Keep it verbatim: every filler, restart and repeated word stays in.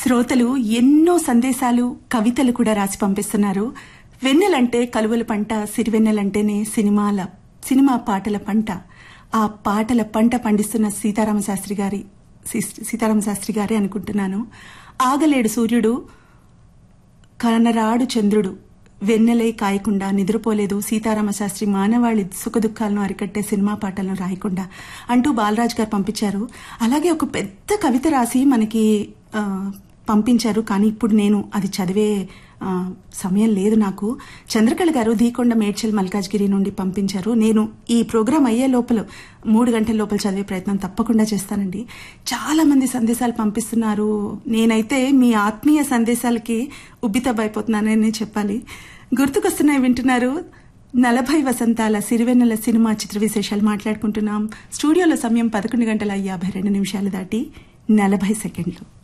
శ్రోతలు ఎన్నో సందేశాలు కవితలు కూడా రాసి పంపిస్తున్నారు. వెన్నెలంటే కలువల పంట, సిరివెన్నెలంటేనే సినిమాల సినిమా పాటల పంట. ఆ పాటల పంట పండిస్తున్న సీతారామ శాస్త్రి గారి సీతారామ శాస్త్రి గారే అనుకుంటున్నాను. ఆగలేడు సూర్యుడు, కనరాడు చంద్రుడు, వెన్నెలై కాయకుండా నిద్రపోలేదు సీతారామ శాస్త్రి మానవాళి సుఖదుఖాలను అరికట్టే సినిమా పాటలను రాయకుండా అంటూ బాలరాజ్ గారు పంపించారు. అలాగే ఒక పెద్ద కవిత రాసి మనకి పంపించారు. కానీ ఇప్పుడు నేను అది చదివే సమయం లేదు నాకు. చంద్రకళ గారు ధీకొండ మేడ్చల్ మల్కాజ్గిరి నుండి పంపించారు. నేను ఈ ప్రోగ్రాం అయ్యే లోపల మూడు గంటల లోపల చదివే ప్రయత్నం తప్పకుండా చేస్తానండి. చాలా మంది సందేశాలు పంపిస్తున్నారు. నేనైతే మీ ఆత్మీయ సందేశాలకి ఉబ్బితబ్బైపోతున్నానని చెప్పాలి. గుర్తుకొస్తున్నాయి వింటున్నారు. నలభై వసంతాల సిరివెన్నెల సినిమా చిత్ర విశేషాలు మాట్లాడుకుంటున్నాం. స్టూడియోలో సమయం పదకొండు గంటల యాభై రెండు నిమిషాలు దాటి నలభై సెకండ్లు.